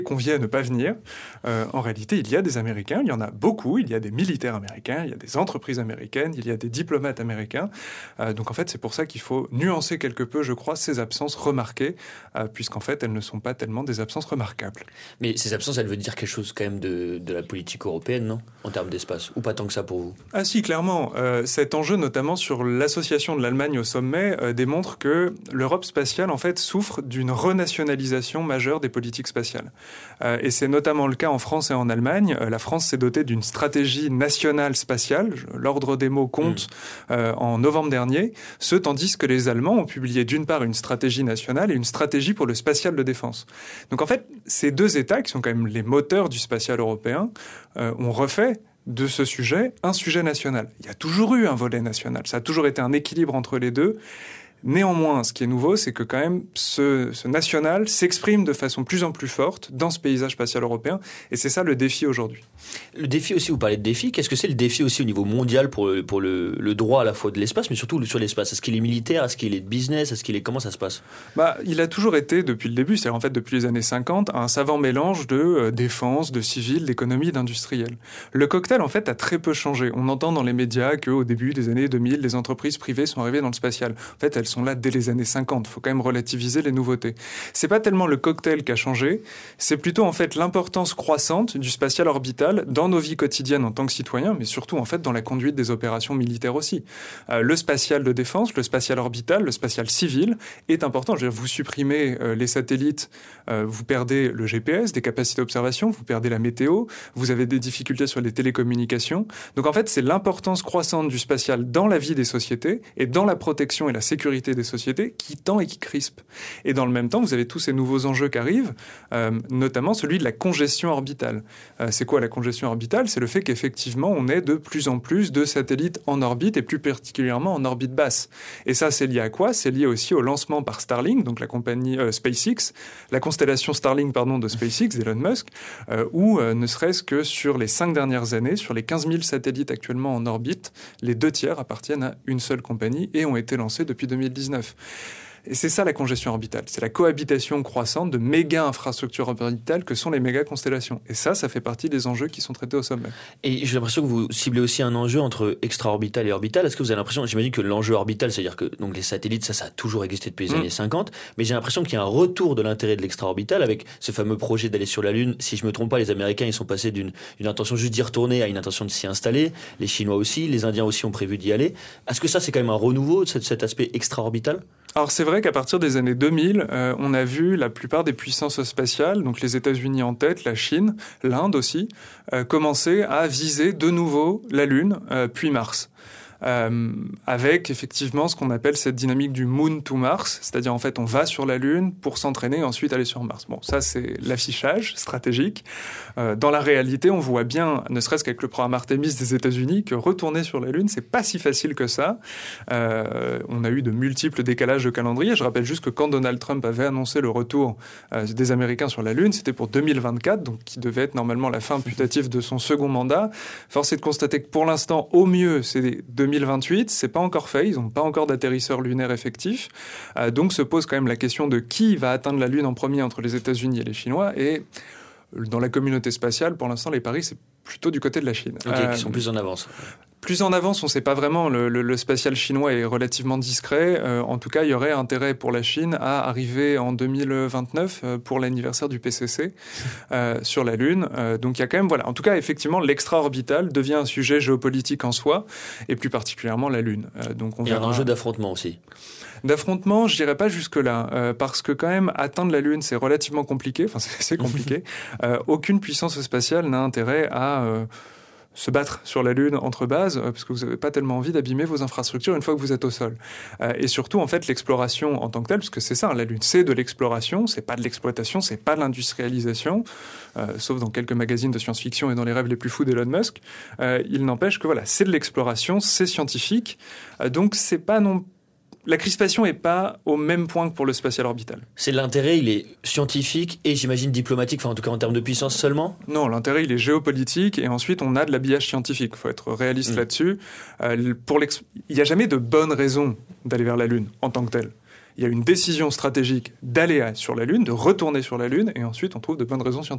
conviés à ne pas venir. En réalité, il y a des Américains, il y en a beaucoup, il y a des militaires américains, il y a des entreprises américaines, il y a des diplomates américains. Donc en fait, c'est pour ça qu'il faut nuancer quelque peu, je crois, ces absences remarquées, puisqu'en fait, elles ne sont pas tellement des absences remarquables. Mais ces absences, elles veulent dire quelque chose quand même de la politique européenne, non ? En termes d'espace, ou pas tant que ça pour vous ? Ah si, clairement. Cet enjeu, notamment sur l'association de l'Allemagne au sommet, démontre que l'Europe spatiale, en fait, souffre d'une renationalisation majeure des politiques spatiales. Et c'est notamment le cas en France et en Allemagne. La France s'est dotée d'une stratégie nationale spatiale, l'ordre des mots compte, en novembre dernier, tandis que les Allemands ont publié d'une part une stratégie nationale et une stratégie pour le spatial de défense. Donc en fait, ces deux États, qui sont quand même les moteurs du spatial européen, ont refait de ce sujet un sujet national. Il y a toujours eu un volet national, ça a toujours été un équilibre entre les deux. Néanmoins, ce qui est nouveau, c'est que quand même ce national s'exprime de façon plus en plus forte dans ce paysage spatial européen, et c'est ça le défi aujourd'hui. Le défi aussi, vous parlez de défi, qu'est-ce que c'est le défi aussi au niveau mondial pour le droit à la fois de l'espace, mais surtout sur l'espace ? Est-ce qu'il est militaire ? Est-ce qu'il est de business ? Comment ça se passe ? Il a toujours été, depuis le début, c'est-à-dire en fait depuis les années 50, un savant mélange de défense, de civil, d'économie, d'industriel. Le cocktail, en fait, a très peu changé. On entend dans les médias qu'au début des années 2000, les entreprises privées sont arrivées dans le spatial. En fait, elles sont là dès les années 50. Il faut quand même relativiser les nouveautés. C'est pas tellement le cocktail qui a changé, c'est plutôt en fait l'importance croissante du spatial orbital dans nos vies quotidiennes en tant que citoyens, mais surtout en fait dans la conduite des opérations militaires aussi. Le spatial de défense, le spatial orbital, le spatial civil est important. Je veux dire, vous supprimez les satellites, vous perdez le GPS, des capacités d'observation, vous perdez la météo, vous avez des difficultés sur les télécommunications. Donc en fait, c'est l'importance croissante du spatial dans la vie des sociétés et dans la protection et la sécurité des sociétés qui tend et qui crispe. Et dans le même temps, vous avez tous ces nouveaux enjeux qui arrivent, notamment celui de la congestion orbitale. C'est quoi la congestion orbitale ? C'est le fait qu'effectivement, on ait de plus en plus de satellites en orbite et plus particulièrement en orbite basse. Et ça, c'est lié à quoi ? C'est lié aussi au lancement par Starlink, donc la compagnie SpaceX, la constellation Starlink de SpaceX, d'Elon Musk, où ne serait-ce que sur les 5 dernières années, sur les 15 000 satellites actuellement en orbite, les 2/3 appartiennent à une seule compagnie et ont été lancés depuis 2019. Et c'est ça la congestion orbitale, c'est la cohabitation croissante de méga infrastructures orbitales que sont les méga constellations. Et ça fait partie des enjeux qui sont traités au sommet. Et j'ai l'impression que vous ciblez aussi un enjeu entre extra-orbital et orbital. Est-ce que vous avez l'impression, j'imagine que l'enjeu orbital, c'est-à-dire que donc les satellites, ça a toujours existé depuis les années 50, mais j'ai l'impression qu'il y a un retour de l'intérêt de l'extra-orbital avec ce fameux projet d'aller sur la Lune. Si je me trompe pas, les Américains, ils sont passés d'une intention juste d'y retourner à une intention de s'y installer. Les Chinois aussi, les Indiens aussi ont prévu d'y aller. Est-ce que ça, c'est quand même un renouveau de cet aspect extra-orbital ? Alors c'est vrai qu'à partir des années 2000, on a vu la plupart des puissances spatiales, donc les États-Unis en tête, la Chine, l'Inde aussi, commencer à viser de nouveau la Lune, puis Mars. Avec effectivement ce qu'on appelle cette dynamique du Moon to Mars, c'est-à-dire en fait on va sur la Lune pour s'entraîner et ensuite aller sur Mars. Bon, ça c'est l'affichage stratégique. Dans la réalité, on voit bien, ne serait-ce qu'avec le programme Artemis des États-Unis, que retourner sur la Lune, c'est pas si facile que ça. On a eu de multiples décalages de calendrier. Je rappelle juste que quand Donald Trump avait annoncé le retour des Américains sur la Lune, c'était pour 2024, donc qui devait être normalement la fin putative de son second mandat. Force est de constater que pour l'instant, au mieux, c'est 2028, c'est pas encore fait, ils n'ont pas encore d'atterrisseur lunaire effectif. Donc se pose quand même la question de qui va atteindre la Lune en premier entre les États-Unis et les Chinois. Et dans la communauté spatiale, pour l'instant, les paris, c'est plutôt du côté de la Chine. Ok, qui sont plus en avance. Plus en avance, on ne sait pas vraiment. Le spatial chinois est relativement discret. En tout cas, il y aurait intérêt pour la Chine à arriver en 2029 pour l'anniversaire du PCC sur la Lune. Donc il y a quand même, voilà. En tout cas, effectivement, l'extra-orbital devient un sujet géopolitique en soi, et plus particulièrement la Lune. Donc il y a un enjeu d'affrontement aussi. D'affrontement, je dirais pas jusque-là, parce que quand même, atteindre la Lune, c'est relativement compliqué. Enfin, c'est compliqué. Aucune puissance spatiale n'a intérêt à se battre sur la Lune entre bases, parce que vous n'avez pas tellement envie d'abîmer vos infrastructures une fois que vous êtes au sol. Et surtout, en fait, l'exploration en tant que telle, parce que c'est ça, la Lune, c'est de l'exploration, c'est pas de l'exploitation, c'est pas de l'industrialisation, sauf dans quelques magazines de science-fiction et dans les rêves les plus fous d'Elon Musk. Il n'empêche que voilà, c'est de l'exploration, c'est scientifique, donc c'est pas non. La crispation n'est pas au même point que pour le spatial orbital. C'est l'intérêt, il est scientifique et j'imagine diplomatique, enfin en tout cas en termes de puissance seulement ? Non, l'intérêt il est géopolitique et ensuite on a de l'habillage scientifique. Il faut être réaliste là-dessus. Il n'y a jamais de bonne raison d'aller vers la Lune en tant que telle. Il y a une décision stratégique d'aller sur la Lune, de retourner sur la Lune et ensuite on trouve de bonnes raisons scientifiques.